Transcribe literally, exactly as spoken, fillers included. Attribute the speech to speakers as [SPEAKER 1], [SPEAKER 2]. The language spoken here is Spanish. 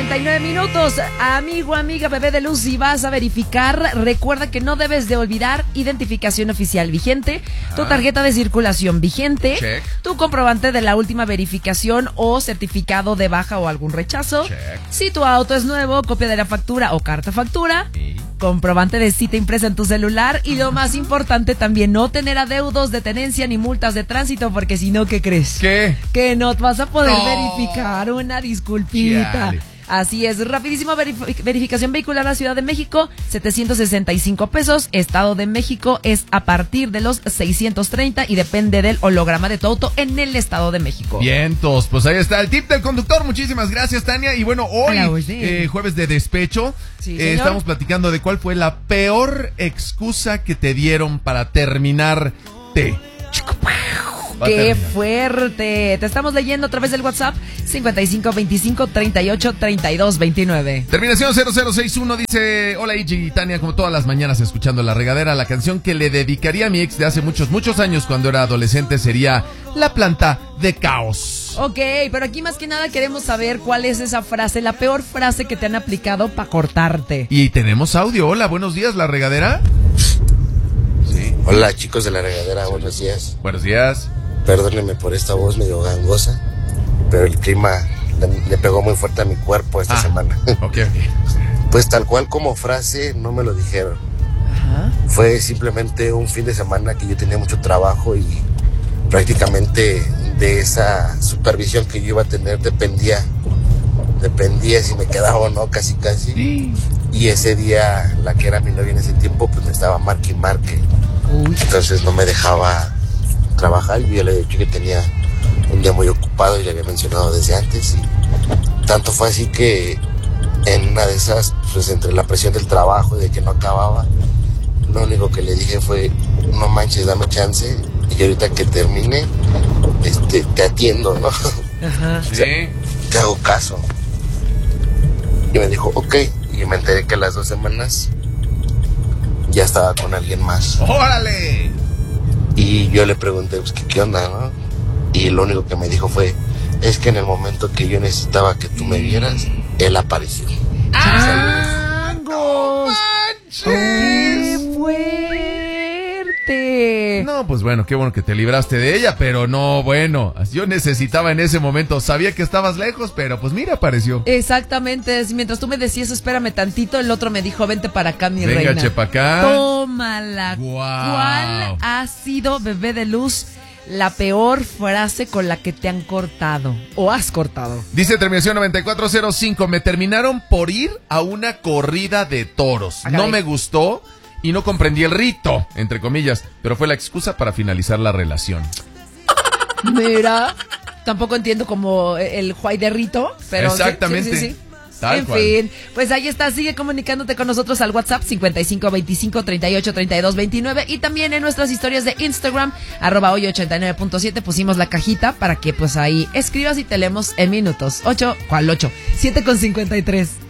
[SPEAKER 1] noventa y nueve minutos. Amigo, amiga, bebé de luz, si vas a verificar, recuerda que no debes de olvidar identificación oficial vigente, tu tarjeta de circulación vigente,
[SPEAKER 2] Check.
[SPEAKER 1] tu comprobante de la última verificación o certificado de baja o algún rechazo.
[SPEAKER 2] Check.
[SPEAKER 1] Si tu auto es nuevo, copia de la factura o carta factura.
[SPEAKER 2] Sí.
[SPEAKER 1] Comprobante de cita impresa en tu celular. Y lo más importante también, no tener adeudos de tenencia ni multas de tránsito, porque si no, ¿qué crees?
[SPEAKER 2] ¿Qué?
[SPEAKER 1] Que no vas a poder
[SPEAKER 2] No.
[SPEAKER 1] verificar. Una disculpita.
[SPEAKER 2] Chale.
[SPEAKER 1] Así es, rapidísimo, verif- verificación vehicular a Ciudad de México, setecientos sesenta y cinco pesos. Estado de México es a partir de los seiscientos treinta y depende del holograma de tu auto en el Estado de México.
[SPEAKER 2] Vientos, pues ahí está el tip del conductor. Muchísimas gracias, Tania. Y bueno, hoy,
[SPEAKER 1] Hola, pues, sí.
[SPEAKER 2] eh, jueves de despecho,
[SPEAKER 1] Sí,
[SPEAKER 2] eh,
[SPEAKER 1] señor.
[SPEAKER 2] estamos platicando de cuál fue la peor excusa que te dieron para terminarte. Va a
[SPEAKER 1] ¡Qué
[SPEAKER 2] terminar.
[SPEAKER 1] fuerte! Te estamos leyendo a través del WhatsApp cincuenta y cinco veinticinco treinta y ocho treinta y dos veintinueve.
[SPEAKER 2] Terminación cero cero seis uno dice: hola Igi y Tania, como todas las mañanas escuchando La Regadera, la canción que le dedicaría a mi ex de hace muchos, muchos años cuando era adolescente sería La Planta de Caos.
[SPEAKER 1] Ok, pero aquí más que nada queremos saber cuál es esa frase, la peor frase que te han aplicado para cortarte.
[SPEAKER 2] Y tenemos audio. Hola, buenos días, La Regadera. Sí.
[SPEAKER 3] Hola chicos de La Regadera, buenos días.
[SPEAKER 2] Buenos días.
[SPEAKER 3] Perdónenme por esta voz medio gangosa, pero el clima le, le pegó muy fuerte a mi cuerpo esta
[SPEAKER 2] Ah.
[SPEAKER 3] semana.
[SPEAKER 2] Ok, ok.
[SPEAKER 3] Pues tal cual como frase no me lo dijeron.
[SPEAKER 1] Ajá.
[SPEAKER 3] Fue simplemente un fin de semana que yo tenía mucho trabajo y prácticamente de esa supervisión que yo iba a tener dependía, dependía si me quedaba o no, casi casi.
[SPEAKER 2] Sí.
[SPEAKER 3] Y ese día, la que era mi novia en ese tiempo, pues me estaba marque y marque.
[SPEAKER 1] Uy.
[SPEAKER 3] Entonces no me dejaba trabajar. Yo ya le había dicho que tenía un día muy ocupado y le había mencionado desde antes. Y tanto fue así que en una de esas, pues entre la presión del trabajo y de que no acababa, lo único que le dije fue: no manches, dame chance. Y ahorita que termine, este, te atiendo, ¿no?
[SPEAKER 1] Ajá.
[SPEAKER 2] Sí.
[SPEAKER 3] Te hago caso. Y me dijo, ok. Y me enteré que a las dos semanas ya estaba con alguien más.
[SPEAKER 2] ¡Órale!
[SPEAKER 3] Y yo le pregunté, pues, ¿qué, qué onda, no? Y lo único que me dijo fue: es que en el momento que yo necesitaba que tú me vieras, él apareció.
[SPEAKER 1] ¡Changos! ¡Qué fuerte!
[SPEAKER 2] No, pues bueno, qué bueno que te libraste de ella, pero no, bueno, yo necesitaba en ese momento, sabía que estabas lejos, pero pues mira, apareció.
[SPEAKER 1] Exactamente, si mientras tú me decías espérame tantito, el otro me dijo vente para acá, mi
[SPEAKER 2] Venga,
[SPEAKER 1] reina.
[SPEAKER 2] chepa acá.
[SPEAKER 1] Tómala.
[SPEAKER 2] Guau.
[SPEAKER 1] ¿Cuál ha sido, bebé de luz, la peor frase con la que te han cortado o has cortado?
[SPEAKER 2] Dice terminación noventa y cuatro cero cinco, me terminaron por ir a una corrida de toros.
[SPEAKER 1] Ah,
[SPEAKER 2] No
[SPEAKER 1] caray.
[SPEAKER 2] me gustó y no comprendí el rito, entre comillas, pero fue la excusa para finalizar la relación.
[SPEAKER 1] Mira, tampoco entiendo como el Juay de Rito, pero sí,
[SPEAKER 2] Exactamente.
[SPEAKER 1] sí, sí, sí.
[SPEAKER 2] Tal
[SPEAKER 1] En
[SPEAKER 2] cual.
[SPEAKER 1] fin, pues ahí está, sigue comunicándote con nosotros al WhatsApp cincuenta y cinco veinticinco treinta y ocho treinta y dos veintinueve y también en nuestras historias de Instagram, arroba hoy ochenta y nueve punto siete, pusimos la cajita para que pues ahí escribas y te leemos en minutos. ocho, ¿cuál ocho? siete con cincuenta y tres.